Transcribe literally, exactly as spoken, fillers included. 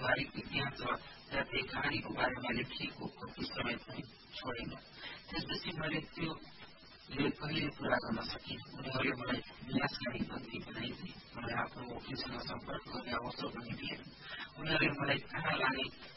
व्यावहारिक विज्ञान र जातीय कहानीको बारेमा लेखिएको कति समय पनि छोडेन। त्यसपछि मैले त्यो ले कहिले पूरा गर्न सकिन। उनीहरूले मलाई विनाशकारी मन्त्री बनाइदिए। मलाई आफ्नो वकिलसँग सम्पर्क गर्ने अवसर पनि दिएन। उनीहरूले मलाई कहाँ लाने